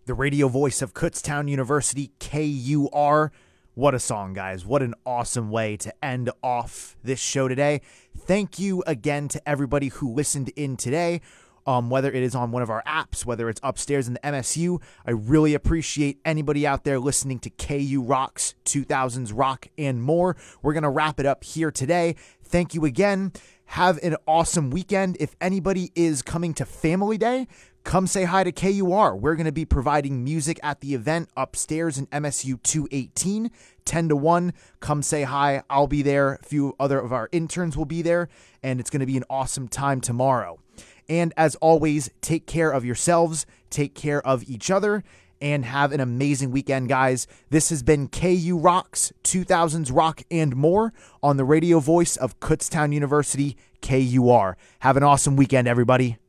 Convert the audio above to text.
the radio voice of Kutztown University, KUR. What a song, guys. What an awesome way to end off this show today. Thank you again to everybody who listened in today, whether it is on one of our apps, whether it's upstairs in the MSU. I really appreciate anybody out there listening to KU Rocks, 2000s Rock, and more. We're going to wrap it up here today. Thank you again. Have an awesome weekend. If anybody is coming to Family Day, come say hi to KUR. We're going to be providing music at the event upstairs in MSU 218, 10 to 1. Come say hi. I'll be there. A few other of our interns will be there, and it's going to be an awesome time tomorrow. And as always, take care of yourselves, take care of each other, and have an amazing weekend, guys. This has been KU Rocks, 2000s Rock, and more on the radio voice of Kutztown University, KUR. Have an awesome weekend, everybody.